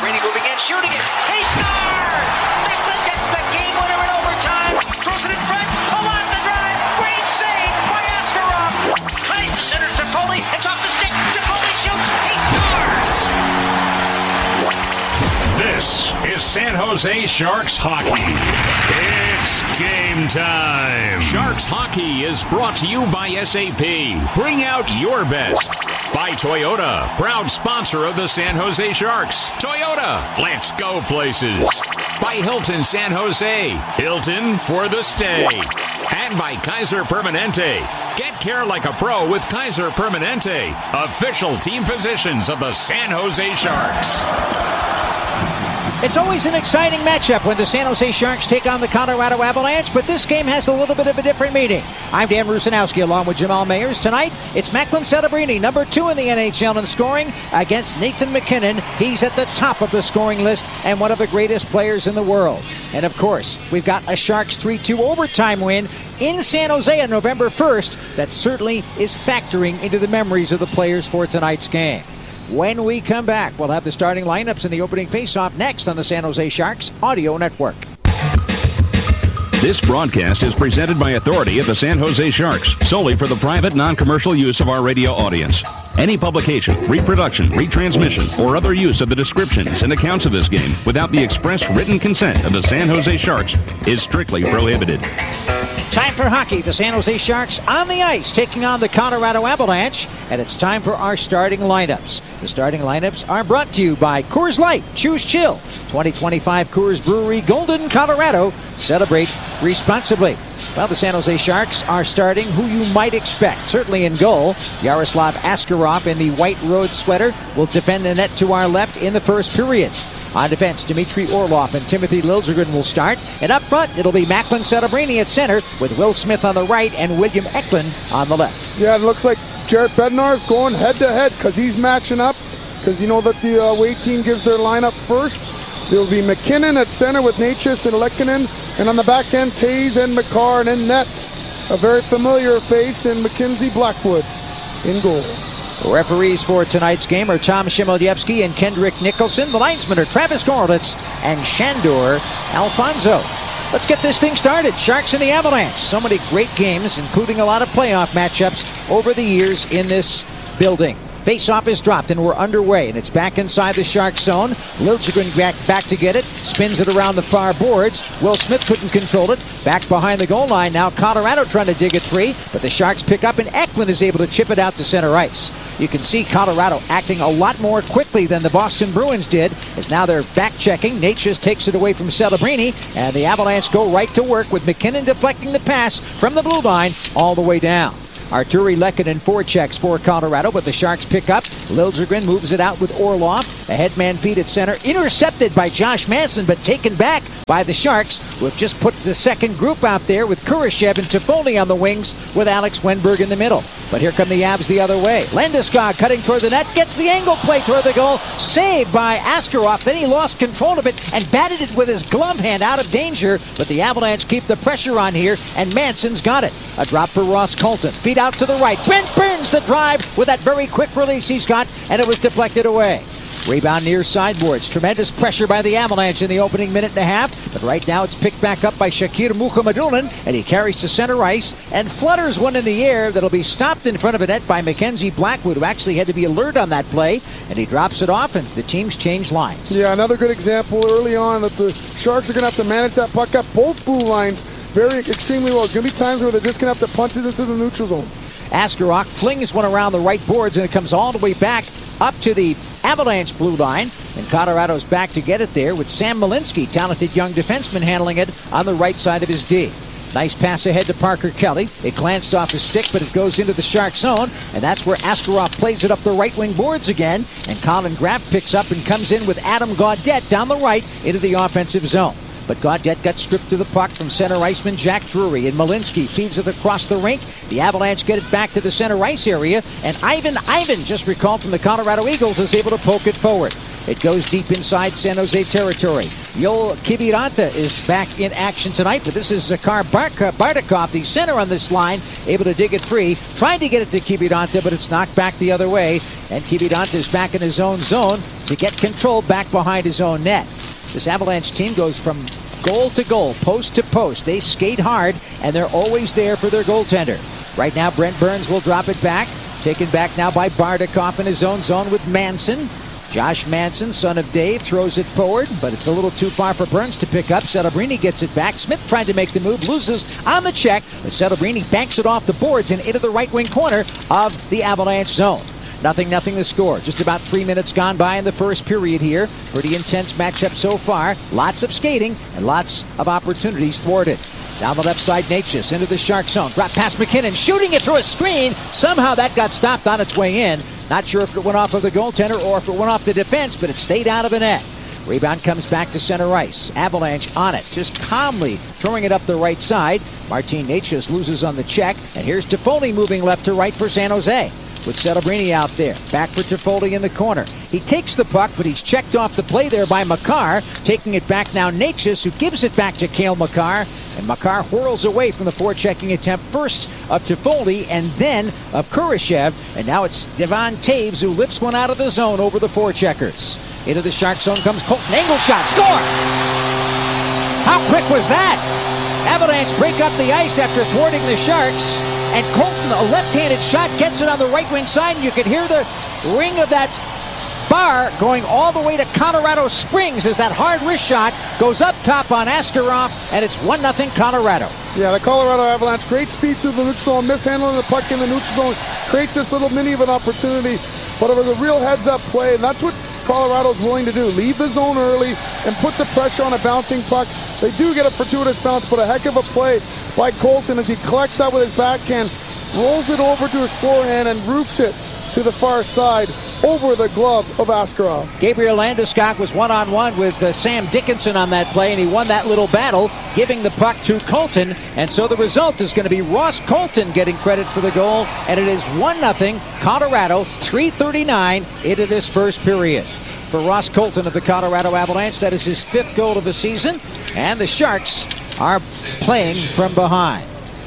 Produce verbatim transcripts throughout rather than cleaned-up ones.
Celebrini moving in, shooting it. He scores! Mecklin gets the game winner in overtime. Throws it in front. Pull off the drive. Great save by Askarov. Tries to center to Foley. It's off the stick. Foley shoots. He scores! This is San Jose Sharks hockey. It's game time. Sharks hockey is brought to you by S A P. Bring out your best. By Toyota, proud sponsor of the San Jose Sharks. Toyota, let's go places. By Hilton San Jose, Hilton for the stay. And by Kaiser Permanente. Get care like a pro with Kaiser Permanente, official team physicians of the San Jose Sharks. It's always an exciting matchup when the San Jose Sharks take on the Colorado Avalanche, but this game has a little bit of a different meaning. I'm Dan Rusanowski along with Jamal Mayers. Tonight, it's Mecklin Celebrini, number two in the N H L in scoring, against Nathan MacKinnon. He's at the top of the scoring list and one of the greatest players in the world. And of course, we've got a Sharks three two overtime win in San Jose on November first that certainly is factoring into the memories of the players for tonight's game. When we come back, we'll have the starting lineups in the opening faceoff next on the San Jose Sharks Audio Network. This broadcast is presented by authority of the San Jose Sharks, solely for the private, non-commercial use of our radio audience. Any publication, reproduction, retransmission, or other use of the descriptions and accounts of this game without the express written consent of the San Jose Sharks is strictly prohibited. Time for hockey. The San Jose Sharks on the ice taking on the Colorado Avalanche, and it's time for our starting lineups. The starting lineups are brought to you by Coors Light. Choose chill. twenty twenty-five Coors Brewery, Golden, Colorado. Celebrate responsibly. Well, the San Jose Sharks are starting who you might expect. Certainly in goal, Yaroslav Askarov in the white road sweater will defend the net to our left in the first period. On defense, Dmitry Orlov and Timothy Liljegren will start. And up front, it'll be Mecklin Celebrini at center with Will Smith on the right and William Eklund on the left. Yeah, it looks like Jared Bednar's going head-to-head because he's matching up. Because you know that the uh, away team gives their lineup first. There'll be MacKinnon at center with Necas and Lehkonen. And on the back end, Taves and McCarr. And in net, a very familiar face in Mackenzie Blackwood in goal. Referees for tonight's game are Tom Shimolyevsky and Kendrick Nicholson. The linesmen are Travis Gorlitz and Shandor Alfonso. Let's get this thing started. Sharks and the Avalanche. So many great games, including a lot of playoff matchups over the years in this building. Face-off is dropped and we're underway, and it's back inside the Shark zone. Liljegren back, back to get it, spins it around the far boards. Will Smith couldn't control it. Back behind the goal line now. Colorado trying to dig it free, but the Sharks pick up, and Eklund is able to chip it out to center ice. You can see Colorado acting a lot more quickly than the Boston Bruins did, as now they're back-checking. Necas takes it away from Celebrini, and the Avalanche go right to work with MacKinnon deflecting the pass from the blue line all the way down. Arturi Lehkonen forechecks for Colorado, but the Sharks pick up. Liljegren moves it out with Orlov. A headman feed at center, intercepted by Josh Manson, but taken back by the Sharks, who have just put the second group out there with Kurashev and Toffoli on the wings with Alex Wenberg in the middle. But here come the Avs the other way. Landeskog cutting toward the net, gets the angle play toward the goal, saved by Askarov. Then he lost control of it and batted it with his glove hand out of danger, but the Avalanche keep the pressure on here, and Manson's got it. A drop for Ross Colton. Feed out to the right. Brent Burns the drive with that very quick release he's got, and it was deflected away. Rebound near sideboards. Tremendous pressure by the Avalanche in the opening minute and a half, but right now it's picked back up by Shakir Mukhamadullin, and he carries to center ice and flutters one in the air that'll be stopped in front of a net by Mackenzie Blackwood, who actually had to be alert on that play, and he drops it off, and the teams change lines. Yeah, another good example early on that the Sharks are going to have to manage that puck up both blue lines very extremely well. There's going to be times where they're just going to have to punch it into the neutral zone. Askarov flings one around the right boards, and it comes all the way back up to the Avalanche blue line, and Colorado's back to get it there with Sam Malinsky, talented young defenseman, handling it on the right side of his D. Nice pass ahead to Parker Kelly. It glanced off his stick, but it goes into the Shark zone, and that's where Askarov plays it up the right wing boards again, and Colin Graff picks up and comes in with Adam Gaudette down the right into the offensive zone. But Gaudette got stripped to the puck from center iceman Jack Drury, and Malinsky feeds it across the rink. The Avalanche get it back to the center ice area, and Ivan Ivan, just recalled from the Colorado Eagles, is able to poke it forward. It goes deep inside San Jose territory. Yoel Kiviranta is back in action tonight, but this is Zakar Bardakov, the center on this line, able to dig it free. Trying to get it to Kiviranta, but it's knocked back the other way. And Kiviranta is back in his own zone to get control back behind his own net. This Avalanche team goes from goal to goal, post to post. They skate hard, and they're always there for their goaltender. Right now, Brent Burns will drop it back. Taken back now by Bardakov in his own zone with Manson. Josh Manson, son of Dave, throws it forward, but it's a little too far for Burns to pick up. Celebrini gets it back. Smith trying to make the move, loses on the check, but Celebrini banks it off the boards and into the right wing corner of the Avalanche zone. Nothing, nothing to score. Just about three minutes gone by in the first period here. Pretty intense matchup so far. Lots of skating and lots of opportunities thwarted. Down the left side, Necas into the Shark zone. Drop past MacKinnon, shooting it through a screen. Somehow that got stopped on its way in. Not sure if it went off of the goaltender or if it went off the defense, but it stayed out of the net. Rebound comes back to center ice. Avalanche on it, just calmly throwing it up the right side. Martin Necas loses on the check, and here's Toffoli moving left to right for San Jose. With Celebrini out there. Back for Toffoli in the corner. He takes the puck, but he's checked off the play there by Makar. Taking it back now, Necas, who gives it back to Cale Makar. And Makar whirls away from the forechecking attempt, first of Toffoli and then of Kurashev. And now it's Devon Taves who lifts one out of the zone over the forecheckers. Into the Shark zone comes Colton. Angle shot. Score! How quick was that? Avalanche break up the ice after thwarting the Sharks. And Colton, a left-handed shot, gets it on the right wing side, and you can hear the ring of that bar going all the way to Colorado Springs as that hard wrist shot goes up top on Askarov, and it's one nothing Colorado. Yeah, the Colorado Avalanche, great speed through the neutral zone, mishandling the puck in the neutral zone, creates this little mini of an opportunity, but it was a real heads-up play, and that's what Colorado's willing to do. Leave the zone early and put the pressure on a bouncing puck. They do get a fortuitous bounce, but a heck of a play by Colton as he collects that with his backhand, rolls it over to his forehand, and roofs it to the far side over the glove of Askarov. Gabriel Landeskog was one-on-one with uh, Sam Dickinson on that play, and he won that little battle, giving the puck to Colton. And so the result is going to be Ross Colton getting credit for the goal, and it is one nothing Colorado, three thirty-nine into this first period. For Ross Colton of the Colorado Avalanche, that is his fifth goal of the season, and the Sharks are playing from behind.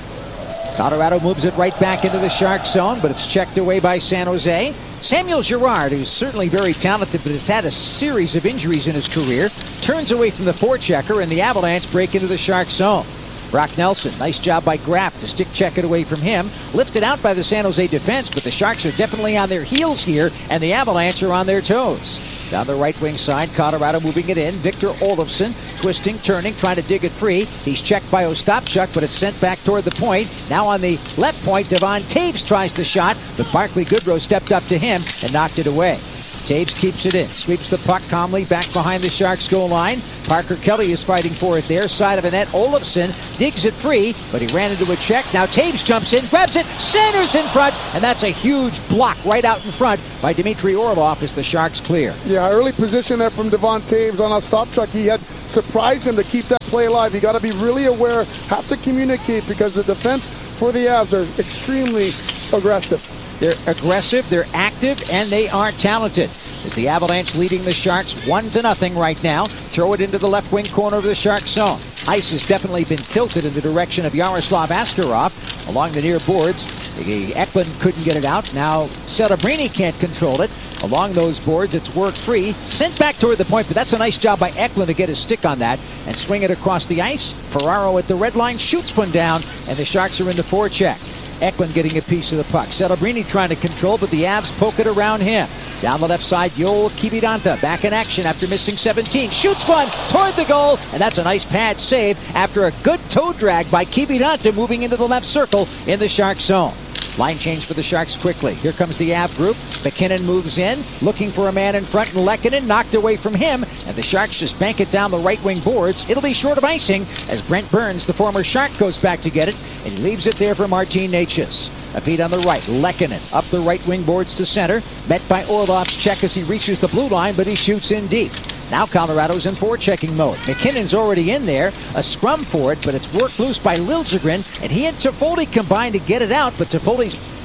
Colorado moves it right back into the Shark zone, but it's checked away by San Jose. Samuel Girard, who's certainly very talented but has had a series of injuries in his career, turns away from the forechecker, and the Avalanche break into the Shark zone. Brock Nelson, nice job by Graff to stick check it away from him. Lifted out by the San Jose defense, but the Sharks are definitely on their heels here, and the Avalanche are on their toes. Down the right wing side, Colorado moving it in. Victor Olofsson twisting, turning, trying to dig it free. He's checked by Ostapchuk, but it's sent back toward the point. Now on the left point, Devon Taves tries the shot, but Barclay Goodrow stepped up to him and knocked it away. Taves keeps it in, sweeps the puck calmly back behind the Sharks goal line. Parker Kelly is fighting for it there. Side of the net, Olofsson digs it free, but he ran into a check. Now Taves jumps in, grabs it, centers in front, and that's a huge block right out in front by Dmitry Orlov as the Sharks clear. Yeah, early position there from Devon Taves on a stop truck. He had surprised him to keep that play alive. You got to be really aware, have to communicate, because the defense for the Avs are extremely aggressive. They're aggressive, they're active, and they are talented. As the Avalanche leading the Sharks one to nothing right now. Throw it into the left wing corner of the Shark zone. Ice has definitely been tilted in the direction of Yaroslav Askarov along the near boards. Eklund couldn't get it out. Now Celebrini can't control it. Along those boards, it's work free. Sent back toward the point, but that's a nice job by Eklund to get his stick on that and swing it across the ice. Ferraro at the red line shoots one down, and the Sharks are in the forecheck. Eklund getting a piece of the puck. Celebrini trying to control, but the Avs poke it around him. Down the left side, Yoel Kiviranta back in action after missing seventeen. Shoots one toward the goal, and that's a nice pad save after a good toe drag by Kiviranta moving into the left circle in the Shark zone. Line change for the Sharks quickly. Here comes the Av group. MacKinnon moves in, looking for a man in front, and Lehkonen knocked away from him, and the Sharks just bank it down the right wing boards. It'll be short of icing as Brent Burns, the former Shark, goes back to get it, and he leaves it there for Martin Necas. A feed on the right, Lehkonen up the right wing boards to center, met by Orlov's check as he reaches the blue line, but he shoots in deep. Now Colorado's in forechecking mode. MacKinnon's already in there, a scrum for it, but it's worked loose by Liljegren, and he and Toffoli combined to get it out, but Toffoli's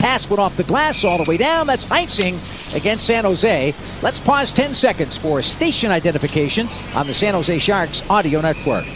pass went off the glass all the way down. That's icing against San Jose. Let's pause ten seconds for station identification on the San Jose Sharks audio network.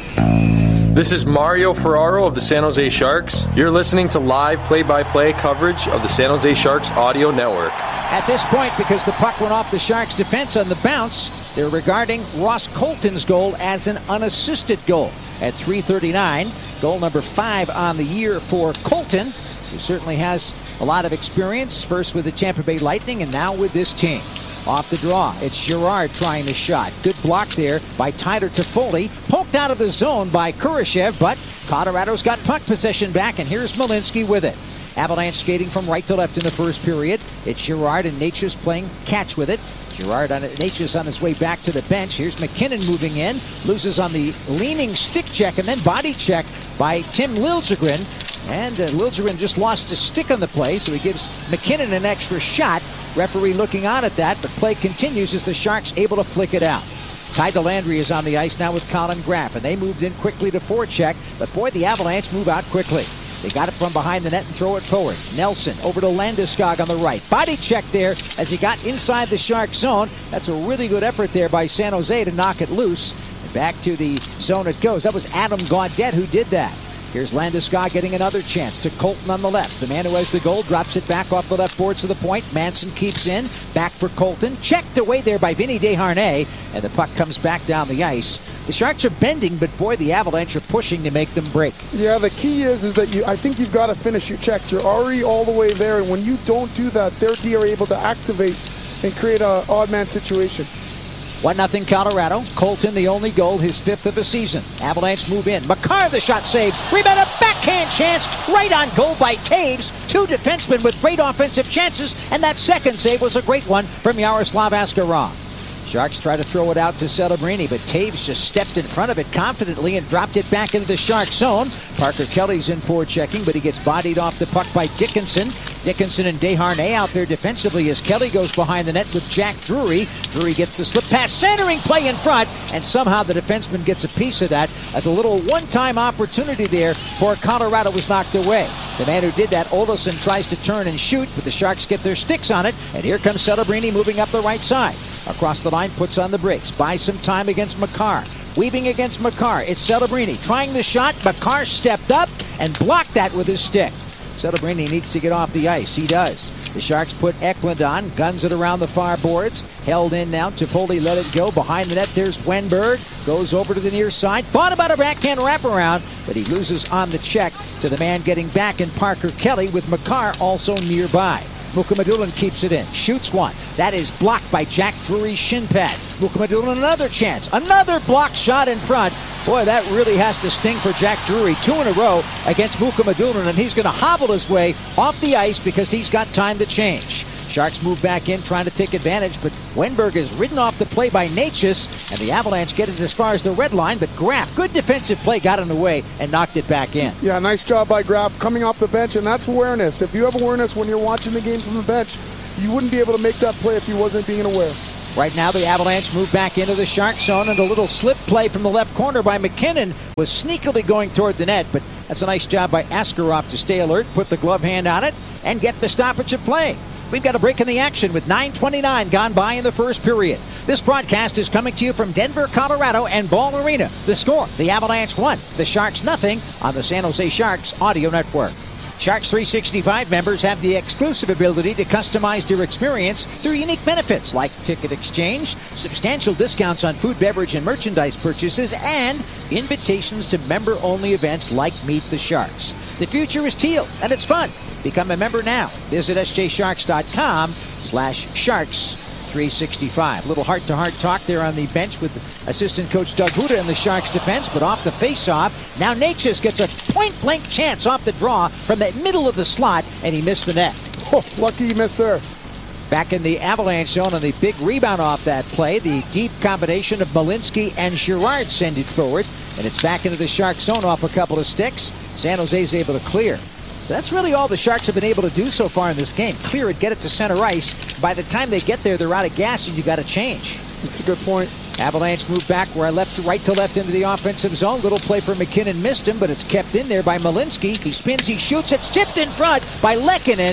This is Mario Ferraro of the San Jose Sharks. You're listening to live play-by-play coverage of the San Jose Sharks audio network. At this point, because the puck went off the Sharks' defense on the bounce, they're regarding Ross Colton's goal as an unassisted goal. At three thirty-nine, goal number five on the year for Colton, who certainly has a lot of experience, first with the Tampa Bay Lightning and now with this team. Off the draw, it's Girard trying the shot. Good block there by Tyler Toffoli. Poked out of the zone by Kurashev, but Colorado's got puck possession back, and here's Malinsky with it. Avalanche skating from right to left in the first period. It's Girard and Natchez playing catch with it. Girard on it, Natchez on his way back to the bench. Here's McKinnon moving in. Loses on the leaning stick check and then body check by Tim Liljegren. And uh, Liljegren just lost his stick on the play, so he gives McKinnon an extra shot. Referee looking on at that, but play continues as the Sharks able to flick it out. Ty Dellandrea is on the ice now with Colin Graff, and they moved in quickly to forecheck, but boy, the Avalanche move out quickly. They got it from behind the net and throw it forward. Nelson over to Landeskog on the right. Body check there as he got inside the Shark zone. That's a really good effort there by San Jose to knock it loose. And back to the zone it goes. That was Adam Gaudette who did that. Here's Landeskog getting another chance to Colton on the left. The man who has the goal drops it back off the left boards to the point. Manson keeps in. Back for Colton. Checked away there by Vinny Desharnais. And the puck comes back down the ice. The Sharks are bending, but boy, the Avalanche are pushing to make them break. Yeah, the key is is that you. I think you've got to finish your checks. You're already all the way there, and when you don't do that, their D are able to activate and create an odd man situation. one nothing Colorado. Colton the only goal, his fifth of the season. Avalanche move in. Makar the shot saves. Rebound, a backhand chance. Right on goal by Taves. Two defensemen with great offensive chances. And that second save was a great one from Yaroslav Askarov. Sharks try to throw it out to Celebrini, but Taves just stepped in front of it confidently and dropped it back into the Shark zone. Parker Kelly's in for checking, but he gets bodied off the puck by Dickinson. Dickinson and Desharnais out there defensively as Kelly goes behind the net with Jack Drury. Drury gets the slip pass, centering play in front, and somehow the defenseman gets a piece of that as a little one-time opportunity there for Colorado was knocked away. The man who did that, Olofsson, tries to turn and shoot, but the Sharks get their sticks on it, and here comes Celebrini moving up the right side. Across the line, puts on the brakes, buys some time against Makar. Weaving against Makar, it's Celebrini trying the shot. Makar stepped up and blocked that with his stick. Celebrini needs to get off the ice. He does. The Sharks put Eklund on, guns it around the far boards. Held in now. Toffoli let it go. Behind the net, there's Wenberg. Goes over to the near side. Thought about a backhand wraparound, but he loses on the check to the man getting back in Parker Kelly with Makar also nearby. Mukhamadullin keeps it in. Shoots one. That is blocked by Jack Drury's shin pad. Mukhamadullin another chance. Another blocked shot in front. Boy, that really has to sting for Jack Drury. Two in a row against Mukhamadullin, and he's going to hobble his way off the ice because he's got time to change. Sharks move back in, trying to take advantage, but Wenberg is ridden off the play by Natchez, and the Avalanche get it as far as the red line, but Graff, good defensive play, got in the way and knocked it back in. Yeah, nice job by Graff coming off the bench, and that's awareness. If you have awareness when you're watching the game from the bench, you wouldn't be able to make that play if you wasn't being aware. Right now, the Avalanche move back into the Shark zone, and a little slip play from the left corner by McKinnon was sneakily going toward the net, but that's a nice job by Askarov to stay alert, put the glove hand on it, and get the stoppage of play. We've got a break in the action with nine twenty-nine gone by in the first period. This broadcast is coming to you from Denver, Colorado and Ball Arena. The score, the Avalanche one, the Sharks nothing on the San Jose Sharks audio network. Sharks three sixty-five members have the exclusive ability to customize their experience through unique benefits like ticket exchange, substantial discounts on food, beverage, and merchandise purchases, and invitations to member-only events like Meet the Sharks. The future is teal, and it's fun. Become a member now. Visit s j sharks dot com slash sharks three sixty-five. Little heart-to-heart talk there on the bench with assistant coach Doug Huda in the Sharks defense, but off the face-off, now Natchez gets a point-blank chance off the draw from the middle of the slot, and he missed the net. Oh, lucky he missed there. Back in the Avalanche zone on the big rebound off that play, the deep combination of Malinsky and Girard send it forward, and it's back into the Sharks zone off a couple of sticks. San Jose's able to clear. That's really all the Sharks have been able to do so far in this game. Clear it, get it to center ice. By the time they get there, they're out of gas, and you got to change. That's a good point. Avalanche move back where I left to right to left into the offensive zone. Little play for McKinnon, missed him, but it's kept in there by Malinsky. He spins, he shoots, it's tipped in front by Lehkonen.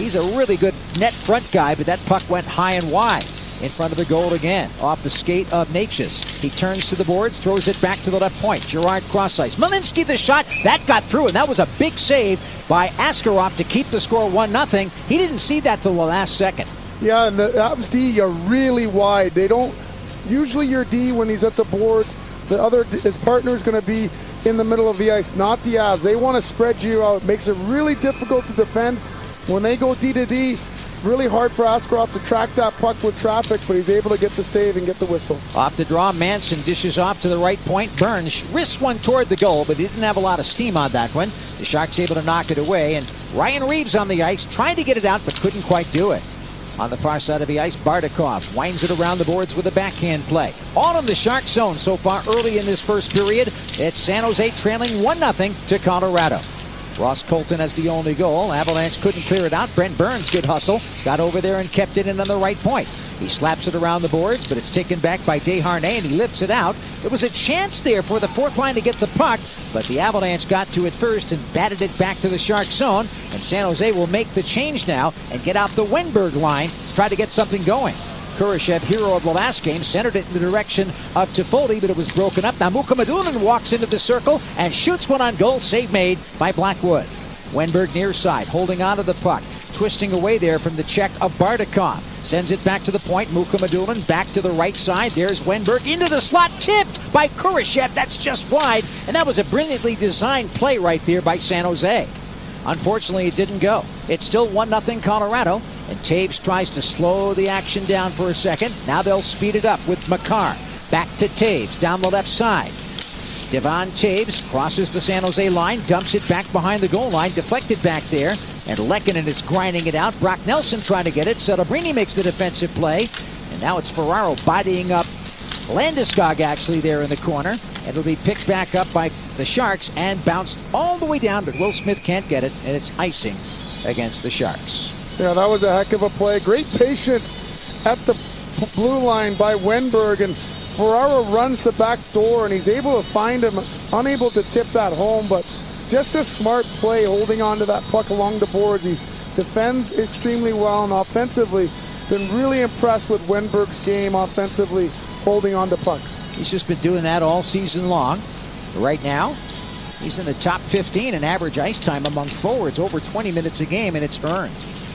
He's a really good net front guy, but that puck went high and wide in front of the goal again, off the skate of Natchez. He turns to the boards, throws it back to the left point. Gerard cross ice. Malinsky the shot. That got through, and that was a big save by Askarov to keep the score one nothing. He didn't see that till the last second. Yeah, and the Avs D are really wide. They don't, usually your D when he's at the boards, the other, his partner is going to be in the middle of the ice, not the Avs. They want to spread you out. It makes it really difficult to defend. When they go D to D, really hard for Askarov to track that puck with traffic, but he's able to get the save and get the whistle. Off the draw, Manson dishes off to the right point. Burns risks one toward the goal, but he didn't have a lot of steam on that one. The Sharks able to knock it away, and Ryan Reeves on the ice, trying to get it out, but couldn't quite do it. On the far side of the ice, Bardakov winds it around the boards with a backhand play. All in the Shark zone so far early in this first period. It's San Jose trailing one nothing to Colorado. Ross Colton has the only goal. Avalanche couldn't clear it out. Brent Burns, good hustle. Got over there and kept it in on the right point. He slaps it around the boards, but it's taken back by Desharnais, and he lifts it out. There was a chance there for the fourth line to get the puck, but the Avalanche got to it first and batted it back to the Shark zone, and San Jose will make the change now and get out the Wenberg line to try to get something going. Kurashev, hero of the last game, centered it in the direction of Toffoli, but it was broken up. Now Mukhamadullin walks into the circle and shoots one on goal. Save made by Blackwood. Wenberg near side, holding onto the puck, twisting away there from the check of Bardakov. Sends it back to the point. Mukhamadullin back to the right side. There's Wenberg into the slot, tipped by Kurashev. That's just wide, and that was a brilliantly designed play right there by San Jose. Unfortunately, it didn't go. It's still one nothing Colorado, and Taves tries to slow the action down for a second. Now they'll speed it up with Makar. Back to Taves down the left side. Devon Taves crosses the San Jose line, dumps it back behind the goal line, deflected back there, and Lehkonen is grinding it out. Brock Nelson trying to get it. Celebrini makes the defensive play, and now it's Ferraro bodying up Landeskog actually there in the corner. It'll be picked back up by the Sharks and bounced all the way down, but Will Smith can't get it, and it's icing against the Sharks. Yeah, that was a heck of a play. Great patience at the blue line by Wenberg, and Ferraro runs the back door, and he's able to find him, unable to tip that home, but just a smart play holding on to that puck along the boards. He defends extremely well, and offensively, been really impressed with Wenberg's game offensively, holding on to pucks. He's just been doing that all season long. Right now, he's in the top fifteen in average ice time among forwards, over twenty minutes a game, and it's earned.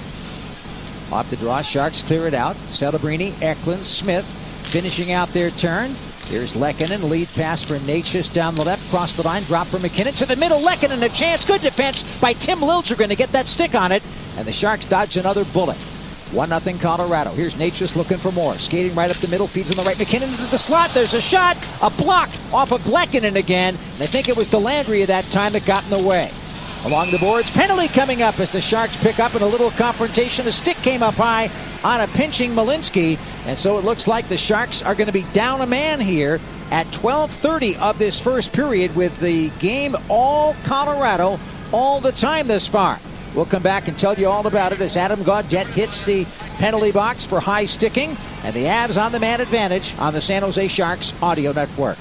Off the draw, Sharks clear it out. Celebrini, Eklund, Smith finishing out their turn. Here's Lehkonen, lead pass for Natchez down the left, cross the line, drop for McKinnon to the middle. Lehkonen, a chance, good defense by Tim Liljegren to get that stick on it, and the Sharks dodge another bullet. one nothing Colorado. Here's Natchez looking for more. Skating right up the middle, feeds on the right. McKinnon into the slot. There's a shot. A block off of Lehkonen again. And I think it was Delandria that time that got in the way. Along the boards, penalty coming up as the Sharks pick up in a little confrontation. A stick came up high on a pinching Malinsky. And so it looks like the Sharks are going to be down a man here at twelve thirty of this first period, with the game all Colorado all the time thus far. We'll come back and tell you all about it as Adam Gaudette hits the penalty box for high sticking, and the Avs on the man advantage on the San Jose Sharks audio network.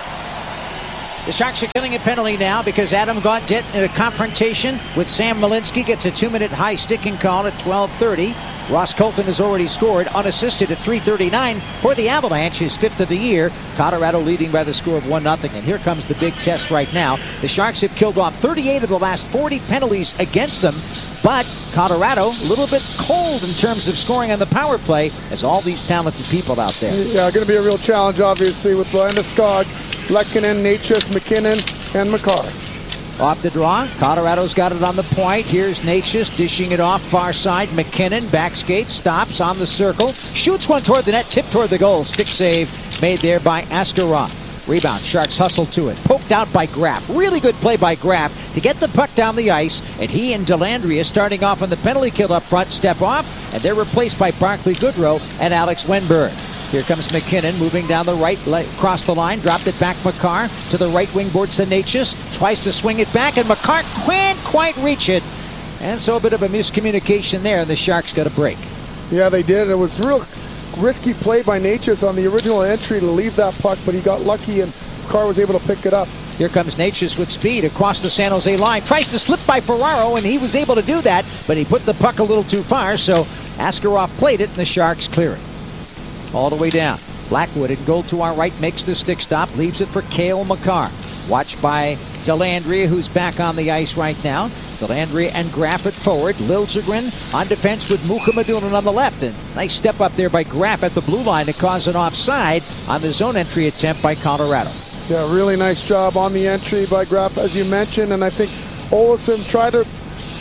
The Sharks are killing a penalty now because Adam Gaudette in a confrontation with Sam Malinsky gets a two-minute high sticking call at twelve thirty. Ross Colton has already scored unassisted at three thirty-nine for the Avalanche, his fifth of the year. Colorado leading by the score of one nothing. And here comes the big test right now. The Sharks have killed off thirty-eight of the last forty penalties against them, but Colorado a little bit cold in terms of scoring on the power play as all these talented people out there. Yeah, going to be a real challenge, obviously, with Landeskog, Lehkonen, Natchez, McKinnon, and Makar. Off the draw, Colorado's got it on the point. Here's Natchez dishing it off far side. McKinnon back skate, stops on the circle, shoots one toward the net, tipped toward the goal. Stick save made there by Askarov. Rebound, Sharks hustle to it, poked out by Graff. Really good play by Graff to get the puck down the ice, and he and Delandria starting off on the penalty kill up front, step off, and they're replaced by Barclay Goodrow and Alex Wenberg. Here comes McKinnon moving down the right, across the line, dropped it back Makar to the right wing boards to Natchez, tries to swing it back, and Makar can't quite reach it. And so a bit of a miscommunication there, and the Sharks got a break. Yeah, they did. It was a real risky play by Natchez on the original entry to leave that puck, but he got lucky and Makar was able to pick it up. Here comes Natchez with speed across the San Jose line. Tries to slip by Ferraro, and he was able to do that, but he put the puck a little too far, so Askarov played it, and the Sharks clear it. All the way down. Blackwood in goal to our right makes the stick stop, leaves it for Cale Makar. Watched by Dellandrea, who's back on the ice right now. Dellandrea and Graf at forward. Liljegren on defense with Mukhamadullin on the left. And nice step up there by Graf at the blue line to cause an offside on the zone entry attempt by Colorado. Yeah, really nice job on the entry by Graf, as you mentioned. And I think Olofsson tried to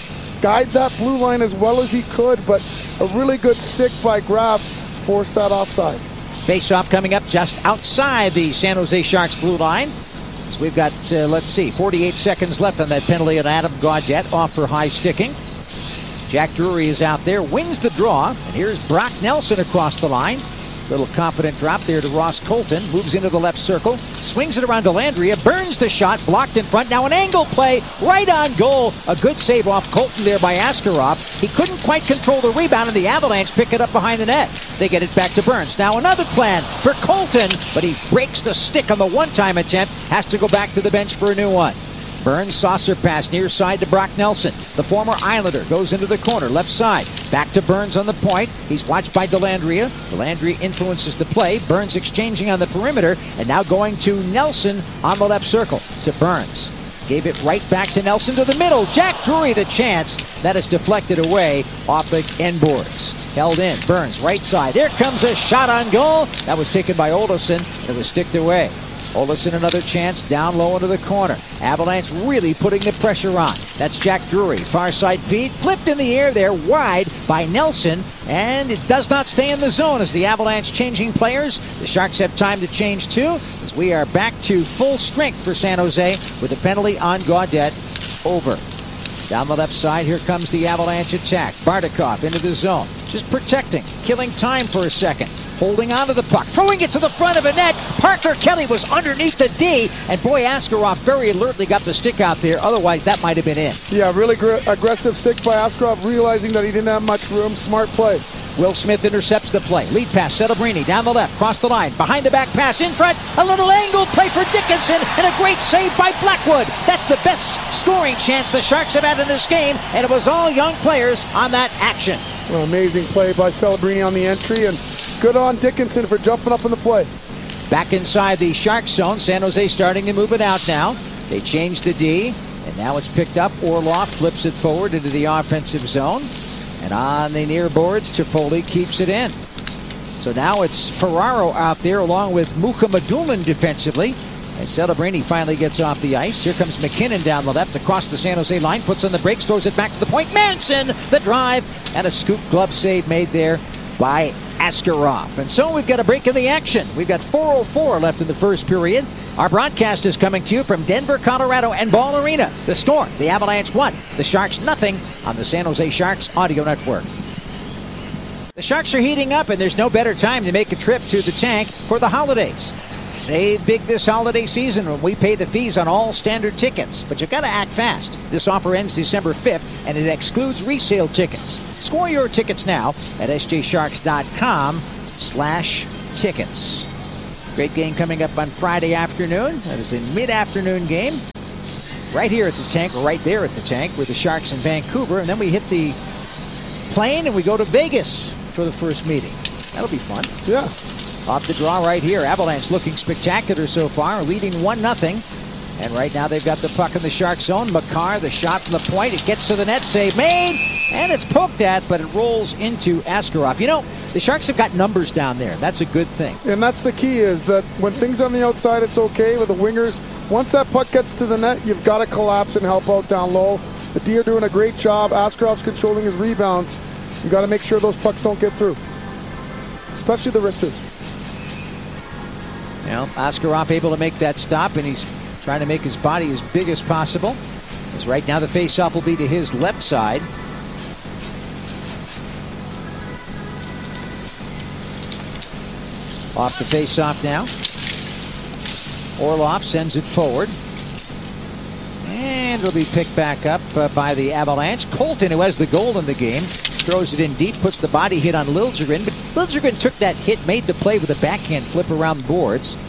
guide that blue line as well as he could, but a really good stick by Graf forced that offside. Face-off coming up just outside the San Jose Sharks blue line. So we've got, uh, let's see, forty-eight seconds left on that penalty on Adam Gaudette, off for high sticking. Jack Drury is out there, wins the draw, and here's Brock Nelson across the line. Little confident drop there to Ross Colton, moves into the left circle, swings it around Dellandrea, burns the shot, blocked in front. Now an angle play, right on goal. A good save off Colton there by Askarov. He couldn't quite control the rebound, and the Avalanche pick it up behind the net. They get it back to Burns. Now another plan for Colton, but he breaks the stick on the one-time attempt, has to go back to the bench for a new one. Burns saucer pass near side to Brock Nelson. The former Islander goes into the corner, left side. Back to Burns on the point. He's watched by Dellandrea. Dellandrea influences the play. Burns exchanging on the perimeter, and now going to Nelson on the left circle to Burns. Gave it right back to Nelson to the middle. Jack Drury the chance. That is deflected away off the end boards. Held in. Burns right side. Here comes a shot on goal. That was taken by Olofsson. It was sticked away. Olofsson another chance down low into the corner. Avalanche really putting the pressure on. That's Jack Drury. Far side feed. Flipped in the air there wide by Nelson. And it does not stay in the zone as the Avalanche changing players. The Sharks have time to change too, as we are back to full strength for San Jose with a penalty on Gaudette. Over. Down the left side, here comes the Avalanche attack. Bardakov into the zone. Just protecting. Killing time for a second. Holding onto the puck. Throwing it to the front of a net. Parker Kelly was underneath the D. And boy, Askarov very alertly got the stick out there. Otherwise, that might have been in. Yeah, really gr- aggressive stick by Askarov, realizing that he didn't have much room. Smart play. Will Smith intercepts the play. Lead pass, Celebrini down the left, cross the line, behind the back pass, in front, a little angle play for Dickinson, and a great save by Blackwood. That's the best scoring chance the Sharks have had in this game, and it was all young players on that action. Well, amazing play by Celebrini on the entry, and good on Dickinson for jumping up in the play. Back inside the Sharks zone, San Jose starting to move it out now. They changed the D, and now it's picked up. Orlov flips it forward into the offensive zone. And on the near boards, Toffoli keeps it in. So now it's Ferraro out there along with Mukhamadullin defensively. As Celebrini finally gets off the ice. Here comes McKinnon down the left across the San Jose line. Puts on the brakes, throws it back to the point. Manson, the drive, and a scoop glove save made there by Askarov. And so we've got a break in the action. We've got four oh four left in the first period. Our broadcast is coming to you from Denver, Colorado, and Ball Arena. The score, the Avalanche one, the Sharks nothing on the San Jose Sharks Audio Network. The Sharks are heating up, and there's no better time to make a trip to the tank for the holidays. Save big this holiday season when we pay the fees on all standard tickets. But you've got to act fast. This offer ends December fifth, and it excludes resale tickets. Score your tickets now at sjsharks.com slash tickets. Great game coming up on Friday afternoon. That is a mid-afternoon game. Right here at the tank, or right there at the tank, with the Sharks in Vancouver. And then we hit the plane and we go to Vegas for the first meeting. That'll be fun. Yeah. Off the draw right here. Avalanche looking spectacular so far, leading one nothing. And right now they've got the puck in the Shark zone. Makar, the shot from the point. It gets to the net. Save made. And it's poked at, but it rolls into Askarov. You know, the Sharks have got numbers down there. That's a good thing. And that's the key, is that when things on the outside, it's okay with the wingers. Once that puck gets to the net, you've got to collapse and help out down low. The D are doing a great job. Askarov's controlling his rebounds. You've got to make sure those pucks don't get through, especially the wristers. Well, Askarov able to make that stop, and he's trying to make his body as big as possible. As right now the face-off will be to his left side. Off the face-off now. Orlov sends it forward. And it'll be picked back up uh, by the Avalanche. Colton, who has the goal in the game, throws it in deep, puts the body hit on Liljegren. But Liljegren took that hit, made the play with a backhand flip around the boards.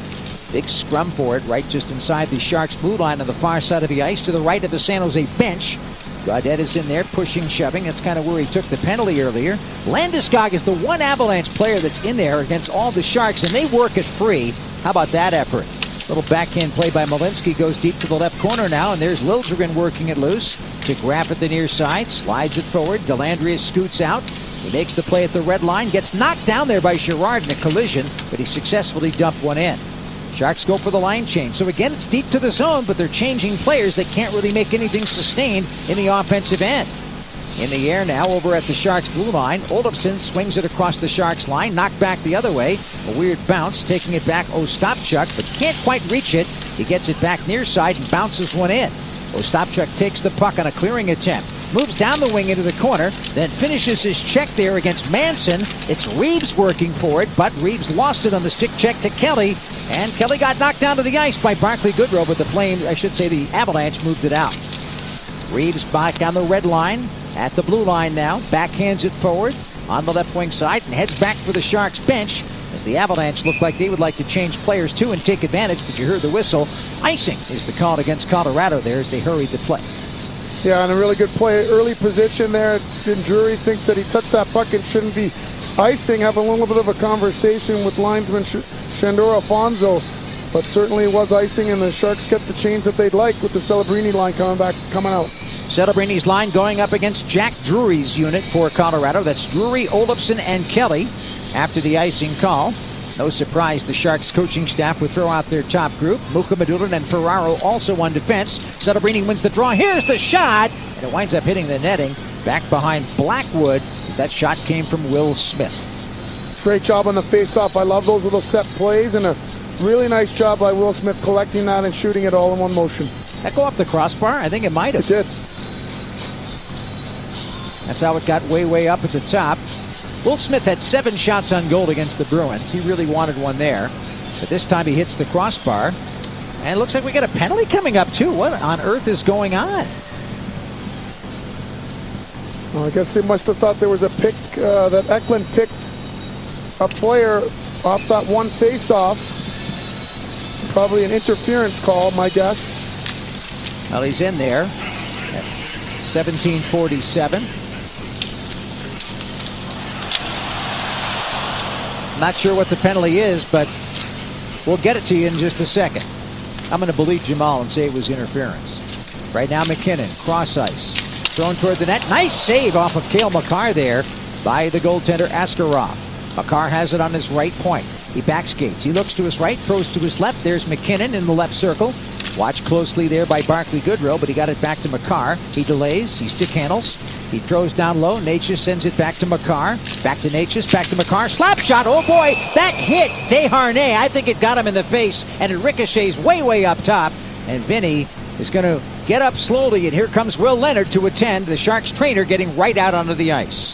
Big scrum for it, right just inside the Sharks' blue line on the far side of the ice to the right of the San Jose bench. Gaudette is in there, pushing, shoving. That's kind of where he took the penalty earlier. Landeskog is the one Avalanche player that's in there against all the Sharks, and they work it free. How about that effort? Little backhand play by Malinsky goes deep to the left corner now, and there's Liljegren working it loose. To grab at the near side, slides it forward. Dellandrea scoots out. He makes the play at the red line, gets knocked down there by Girard in a collision, but he successfully dumped one in. Sharks go for the line change. So again, it's deep to the zone, but they're changing players. They can't really make anything sustained in the offensive end. In the air now over at the Sharks blue line. Olofsson swings it across the Sharks line, knocked back the other way. A weird bounce, taking it back Ostapchuk, but can't quite reach it. He gets it back near side and bounces one in. Ostapchuk takes the puck on a clearing attempt. Moves down the wing into the corner, then finishes his check there against Manson. It's Reeves working for it, but Reeves lost it on the stick check to Kelly, and Kelly got knocked down to the ice by Barclay Goodrow, but the Flames, I should say the Avalanche, moved it out. Reeves back on the red line, at the blue line now, backhands it forward on the left wing side and heads back for the Sharks bench as the Avalanche look like they would like to change players too and take advantage, but you heard the whistle. Icing is the call against Colorado there as they hurried the play. Yeah, and a really good play. Early position there. And Drury thinks that he touched that puck and shouldn't be icing. Have a little bit of a conversation with linesman Sh- Shandor Alfonso. But certainly it was icing, and the Sharks get the change that they'd like with the Celebrini line coming back, coming out. Celebrini's line going up against Jack Drury's unit for Colorado. That's Drury, Olofsson, and Kelly after the icing call. No surprise the Sharks coaching staff would throw out their top group. Mukhamadullin and Ferraro also on defense. Celebrini wins the draw. Here's the shot, and it winds up hitting the netting. Back behind Blackwood as that shot came from Will Smith. Great job on the face-off. I love those little set plays, and a really nice job by Will Smith collecting that and shooting it all in one motion. That go off the crossbar? I think it might have. It did. That's how it got way, way up at the top. Will Smith had seven shots on goal against the Bruins. He really wanted one there. But this time he hits the crossbar. And it looks like we got a penalty coming up, too. What on earth is going on? Well, I guess they must have thought there was a pick, uh, that Eklund picked a player off that one face-off. Probably an interference call, my guess. Well, he's in there at seventeen forty-seven. Not sure what the penalty is, but we'll get it to you in just a second. I'm going to believe Jamal and say it was interference. Right now, McKinnon, cross ice, thrown toward the net. Nice save off of Cale Makar there by the goaltender Askarov. Makar has it on his right point. He backskates. He looks to his right, throws to his left. There's McKinnon in the left circle. Watched closely there by Barclay Goodrow, but he got it back to Makar. He delays. He stick handles. He throws down low. Natchez sends it back to Makar. Back to Natchez. Back to Makar. Slap shot. Oh, boy. That hit Desharnais. I think it got him in the face, and it ricochets way, way up top. And Vinny is going to get up slowly, and here comes Will Leonard to attend. The Sharks trainer getting right out onto the ice.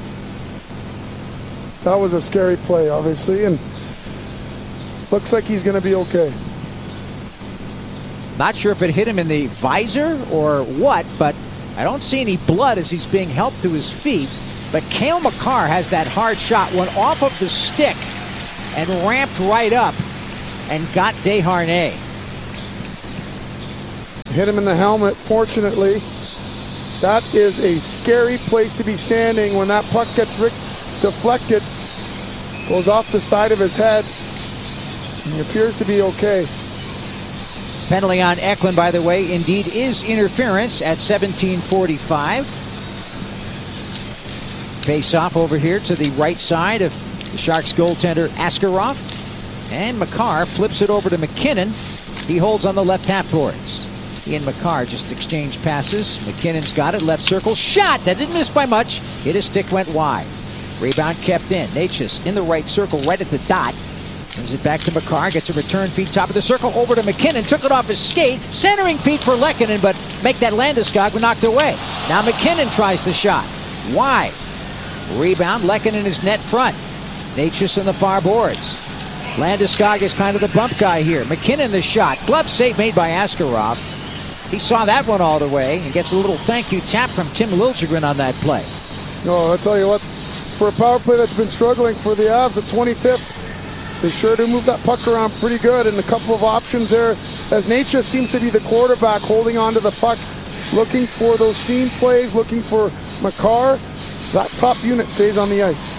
That was a scary play, obviously, and looks like he's going to be okay. Not sure if it hit him in the visor or what, but I don't see any blood as he's being helped to his feet. But Cale Makar has that hard shot, went off of the stick and ramped right up and got Desharnais. Hit him in the helmet, fortunately. That is a scary place to be standing when that puck gets rick- deflected, goes off the side of his head. He appears to be okay. Penalty on Eklund, by the way, indeed is interference at seventeen forty-five. Face off over here to the right side of the Sharks goaltender Askarov. And Makar flips it over to McKinnon. He holds on the left half boards. He and Makar just exchange passes. McKinnon's got it, left circle. Shot! That didn't miss by much. Hit his stick, went wide. Rebound kept in. Natchez in the right circle, right at the dot. Sends it back to Makar, gets a return feed, top of the circle, over to McKinnon, took it off his skate, centering feed for Lehkonen, but make that Landeskog knocked away. Now McKinnon tries the shot. Wide. Rebound, Lehkonen is net front. Natchez in the far boards. Landeskog is kind of the bump guy here. McKinnon the shot. Glove save made by Askarov. He saw that one all the way and gets a little thank you tap from Tim Liljegren on that play. No, I'll tell you what, for a power play that's been struggling for the Avs, the twenty-fifth They sure do move that puck around pretty good, and a couple of options there as Necas seems to be the quarterback holding on to the puck, looking for those seam plays, looking for Makar. That top unit stays on the ice.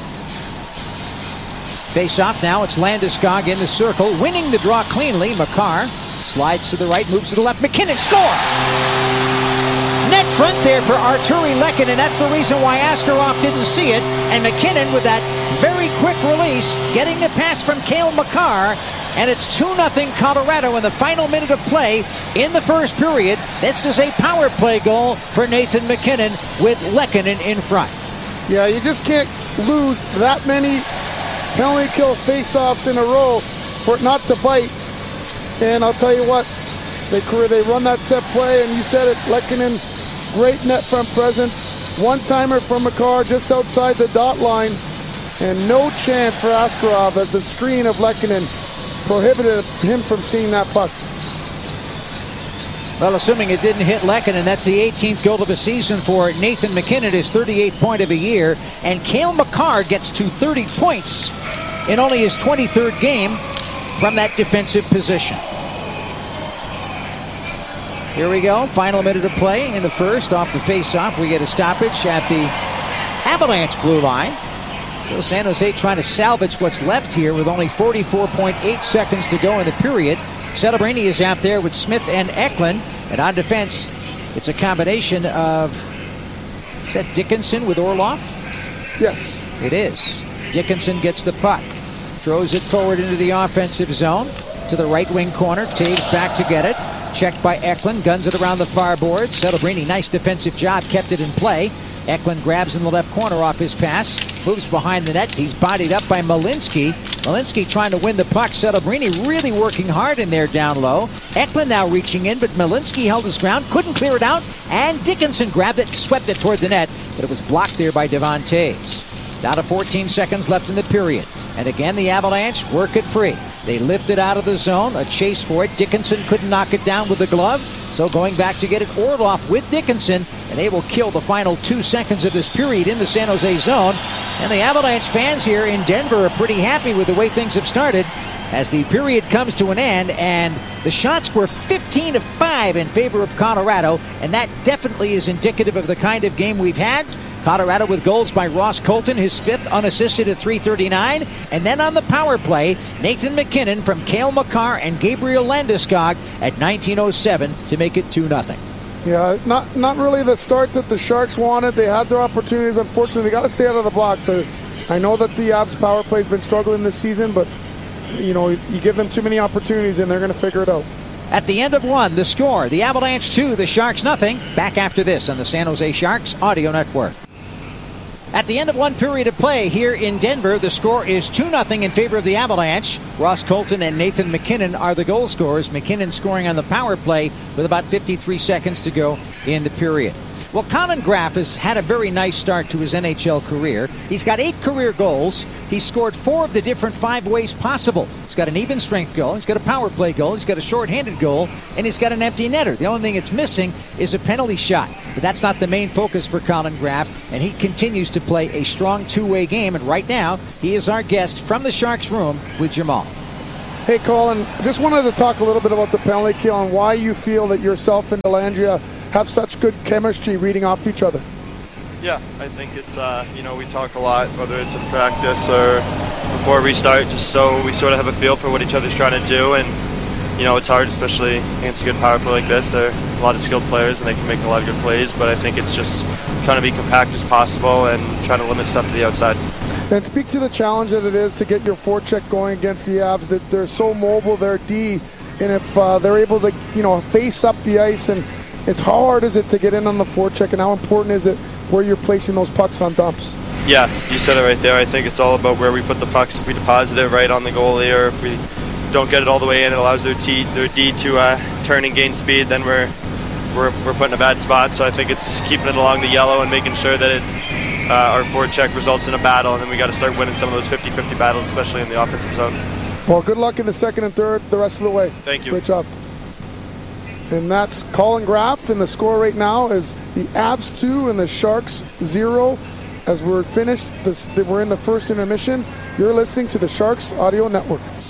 Face off now, it's Landeskog in the circle, winning the draw cleanly. Makar slides to the right, moves to the left. MacKinnon score! Net front there for Artturi Lehkonen. That's the reason why Askarov didn't see it. And MacKinnon with that very quick release, getting the pass from Cale Makar. And it's two nothing Colorado in the final minute of play in the first period. This is a power play goal for Nathan MacKinnon with Lehkonen in front. Yeah, you just can't lose that many penalty kill face-offs in a row for it not to bite. And I'll tell you what, they they run that set play, and you said it, Lehkonen, great net front presence. One-timer from Makar just outside the dot line, and no chance for Askarov as the screen of Lehkonen prohibited him from seeing that puck. Well, assuming it didn't hit Lehkonen, that's the eighteenth goal of the season for Nathan MacKinnon, his thirty-eighth point of the year. And Cale Makar gets to thirty points in only his twenty-third game from that defensive position. Here we go, final minute of play in the first. Off the face-off, we get a stoppage at the Avalanche blue line. So San Jose trying to salvage what's left here with only forty-four point eight seconds to go in the period. Celebrini is out there with Smith and Eklund. And on defense, it's a combination of, is that Dickinson with Orlov? Yes. It is. Dickinson gets the puck. Throws it forward into the offensive zone. To the right wing corner. Taves back to get it. Checked by Eklund. Guns it around the far board. Celebrini, nice defensive job. Kept it in play. Eklund grabs in the left corner off his pass. Moves behind the net. He's bodied up by Malinsky. Malinsky trying to win the puck. Celebrini really working hard in there down low. Eklund now reaching in, but Malinsky held his ground. Couldn't clear it out. And Dickinson grabbed it and swept it toward the net. But it was blocked there by Devon Taves. Down to fourteen seconds left in the period. And again, the Avalanche work it free. They lift it out of the zone. A chase for it. Dickinson couldn't knock it down with the glove. So going back to get it, Orlov with Dickinson, and they will kill the final two seconds of this period in the San Jose zone. And the Avalanche fans here in Denver are pretty happy with the way things have started as the period comes to an end, and the shots were fifteen to five in favor of Colorado, and that definitely is indicative of the kind of game we've had. Colorado with goals by Ross Colton, his fifth, unassisted at three thirty-nine. And then on the power play, Nathan MacKinnon from Cale Makar and Gabriel Landeskog at nineteen oh seven to make it two nothing. Yeah, not not really the start that the Sharks wanted. They had their opportunities. Unfortunately, they got to stay out of the box. So I know that the Avs power play has been struggling this season, but you know, you give them too many opportunities and they're going to figure it out. At the end of one, the score, the Avalanche two, the Sharks nothing. Back after this on the San Jose Sharks Audio Network. At the end of one period of play here in Denver, the score is two nothing in favor of the Avalanche. Ross Colton and Nathan MacKinnon are the goal scorers. MacKinnon scoring on the power play with about fifty-three seconds to go in the period. Well, Colin Graf has had a very nice start to his N H L career. He's got eight career goals. He's scored four of the different five ways possible. He's got an even strength goal. He's got a power play goal. He's got a shorthanded goal. And he's got an empty netter. The only thing it's missing is a penalty shot. But that's not the main focus for Colin Graf. And he continues to play a strong two-way game. And right now, he is our guest from the Sharks room with Jamal. Hey, Colin, just wanted to talk a little bit about the penalty kill and why you feel that yourself and Dellandrea have such good chemistry reading off each other. Yeah, I think it's, uh, you know, we talk a lot, whether it's in practice or before we start, just so we sort of have a feel for what each other's trying to do. And, you know, it's hard, especially against a good power play like this. There are a lot of skilled players and they can make a lot of good plays, but I think it's just trying to be compact as possible and trying to limit stuff to the outside. And speak to the challenge that it is to get your forecheck going against the Avs, that they're so mobile, they're D, and if uh, they're able to, you know, face up the ice, and it's how hard is it to get in on the forecheck, and how important is it where you're placing those pucks on dumps? Yeah, you said it right there. I think it's all about where we put the pucks. If we deposit it right on the goalie, or if we don't get it all the way in, it allows their, T, their D to uh, turn and gain speed, then we're, we're, we're put in a bad spot. So I think it's keeping it along the yellow and making sure that it Uh, our forecheck results in a battle, and then we got to start winning some of those fifty fifty battles, especially in the offensive zone. Well, good luck in the second and third the rest of the way. Thank you. Great job. And that's Colin Graf, and the score right now is the Avs two and the Sharks zero. As we're finished, this, we're in the first intermission. You're listening to the Sharks Audio Network.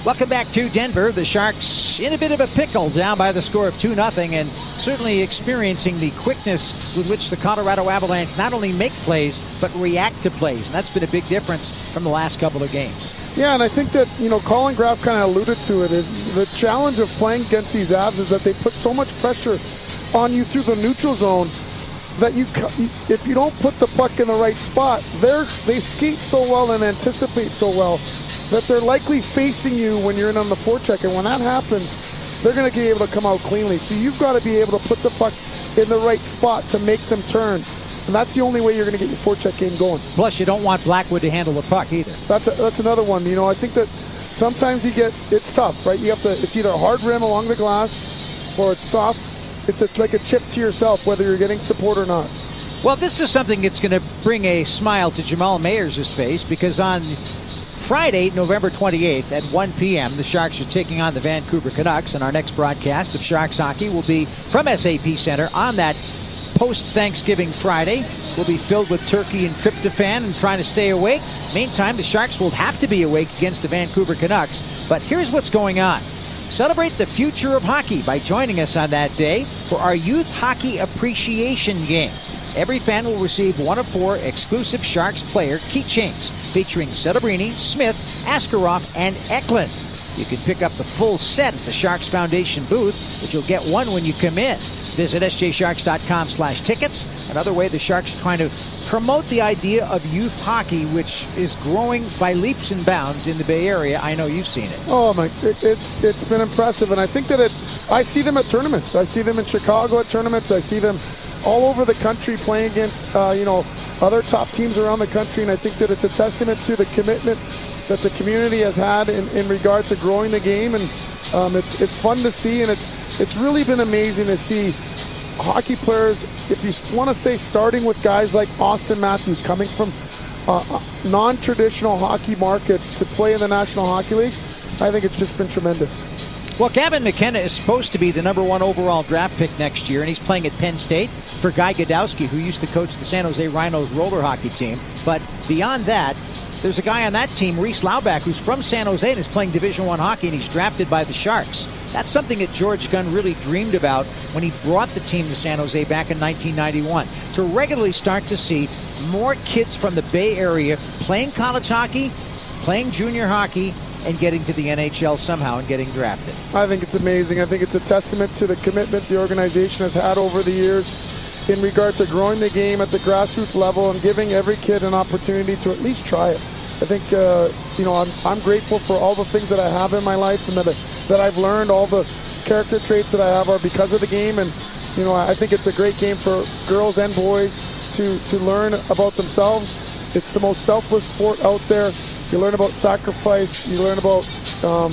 Welcome back to Denver. The Sharks in a bit of a pickle, down by the score of two nothing, and certainly experiencing the quickness with which the Colorado Avalanche not only make plays, but react to plays. And that's been a big difference from the last couple of games. Yeah, and I think that, you know, Colin Graf kind of alluded to it. it. The challenge of playing against these Avs is that they put so much pressure on you through the neutral zone that you, if you don't put the puck in the right spot, they're, they skate so well and anticipate so well that they're likely facing you when you're in on the forecheck. And when that happens, they're going to be able to come out cleanly. So you've got to be able to put the puck in the right spot to make them turn. And that's the only way you're going to get your forecheck game going. Plus, you don't want Blackwood to handle the puck either. That's a, that's another one. You know, I think that sometimes you get, it's tough, right? You have to, it's either a hard rim along the glass or it's soft. It's a, like a chip to yourself, whether you're getting support or not. Well, this is something that's going to bring a smile to Jamal Mayers' face, because on Friday, November twenty-eighth at one p.m., the Sharks are taking on the Vancouver Canucks, and our next broadcast of Sharks Hockey will be from S A P Center on that post-Thanksgiving Friday. We'll be filled with turkey and tryptophan and trying to stay awake. Meantime, the Sharks will have to be awake against the Vancouver Canucks. But here's what's going on. Celebrate the future of hockey by joining us on that day for our Youth Hockey Appreciation Game. Every fan will receive one of four exclusive Sharks player keychains featuring Celebrini, Smith, Askarov, and Eklund. You can pick up the full set at the Sharks Foundation booth, but you'll get one when you come in. Visit S J Sharks dot com slash tickets. Another way the Sharks are trying to promote the idea of youth hockey, which is growing by leaps and bounds in the Bay Area. I know you've seen it. Oh my, it, it's it's been impressive, and I think that it. I see them at tournaments. I see them in Chicago at tournaments. I see them all over the country playing against uh, you know other top teams around the country, and I think that it's a testament to the commitment that the community has had in, in regard to growing the game, and um, it's it's fun to see, and it's it's really been amazing to see hockey players, if you want to say, starting with guys like Austin Matthews coming from uh, non-traditional hockey markets to play in the National Hockey League. I think it's just been tremendous. Well, Gavin McKenna is supposed to be the number one overall draft pick next year, and he's playing at Penn State for Guy Godowski, who used to coach the San Jose Rhinos roller hockey team. But beyond that, there's a guy on that team, Reese Laubach, who's from San Jose and is playing Division One hockey, and he's drafted by the Sharks. That's something that George Gunn really dreamed about when he brought the team to San Jose back in nineteen ninety-one, to regularly start to see more kids from the Bay Area playing college hockey, playing junior hockey, and getting to the N H L somehow and getting drafted. I think it's amazing. I think it's a testament to the commitment the organization has had over the years in regard to growing the game at the grassroots level and giving every kid an opportunity to at least try it. I think, uh, you know, I'm, I'm grateful for all the things that I have in my life and that, that I've learned. All the character traits that I have are because of the game. And, you know, I think it's a great game for girls and boys to, to learn about themselves. It's the most selfless sport out there. You learn about sacrifice. You learn about um,